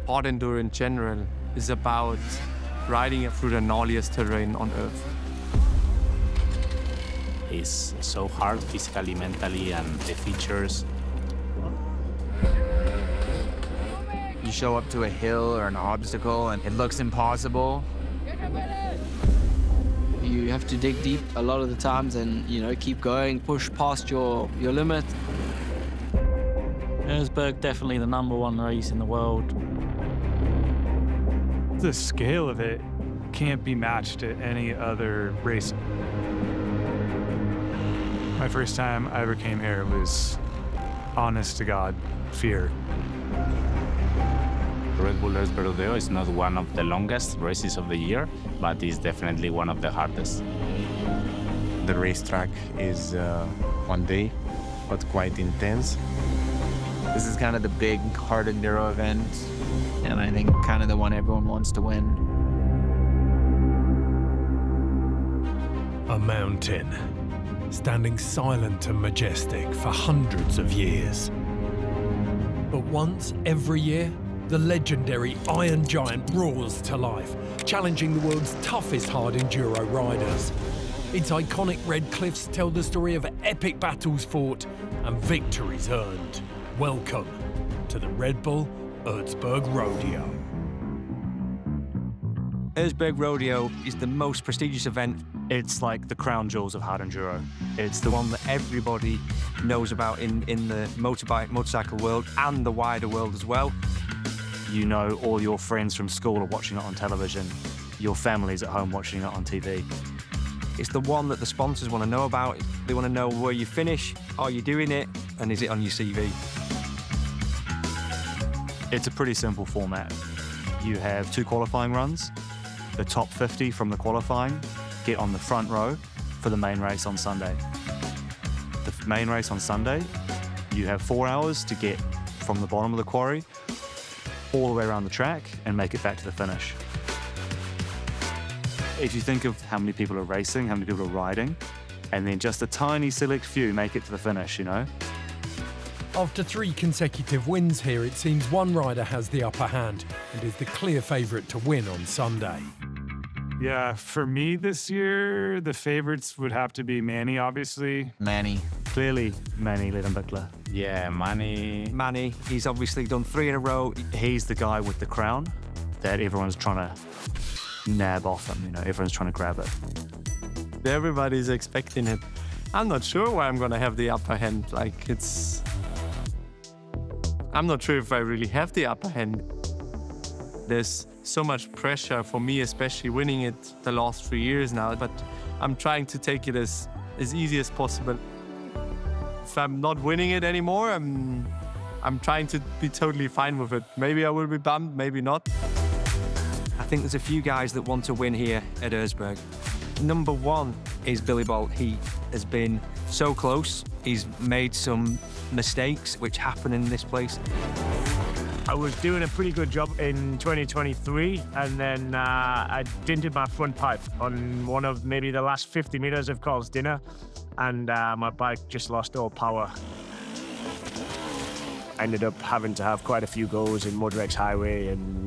Hard enduro in general is about riding through the gnarliest terrain on Earth. It's so hard physically, mentally, and the features. You show up to a hill or an obstacle and it looks impossible. You have to dig deep a lot of the times and, keep going, push past your limit. Erzberg, definitely the #1 race in the world. The scale of it can't be matched at any other race. My first time I ever came here was, honest to God, fear. Red Bull Erzberg Rodeo is not one of the longest races of the year, but it's definitely one of the hardest. The racetrack is one day, but quite intense. This is kind of the big hard enduro event, and I think kind of the one everyone wants to win. A mountain, standing silent and majestic for hundreds of years. But once every year, the legendary Iron Giant roars to life, challenging the world's toughest hard enduro riders. Its iconic red cliffs tell the story of epic battles fought and victories earned. Welcome to the Red Bull Erzberg Rodeo. Erzberg Rodeo is the most prestigious event. It's like the crown jewels of hard enduro. It's the one that everybody knows about in the motorcycle world and the wider world as well. You know all your friends from school are watching it on television. Your family's at home watching it on TV. It's the one that the sponsors want to know about. They want to know where you finish, are you doing it, and is it on your CV? It's a pretty simple format. You have 2 qualifying runs. The top 50 from the qualifying get on the front row for the main race on Sunday. The main race on Sunday, you have 4 hours to get from the bottom of the quarry all the way around the track and make it back to the finish. If you think of how many people are racing, how many people are riding, and then just a tiny select few make it to the finish, After 3 consecutive wins here, it seems one rider has the upper hand and is the clear favourite to win on Sunday. Yeah, for me this year, the favorites would have to be Manny, obviously. Manny. Clearly, Manny Ledenbichler. Yeah, Manny, he's obviously done 3 in a row. He's the guy with the crown that everyone's trying to nab off him, everyone's trying to grab it. Everybody's expecting it. I'm not sure why I'm gonna have the upper hand. I'm not sure if I really have the upper hand. There's so much pressure for me, especially winning it the last 3 years now, but I'm trying to take it as easy as possible. If I'm not winning it anymore, I'm trying to be totally fine with it. Maybe I will be bummed, maybe not. I think there's a few guys that want to win here at Erzberg. #1 is Billy Bolt. He has been so close. He's made some mistakes which happen in this place. I was doing a pretty good job in 2023, and then I dented my front pipe on one of maybe the last 50 meters of Carl's Dinner, and my bike just lost all power. I ended up having to have quite a few goes in Mudrex Highway and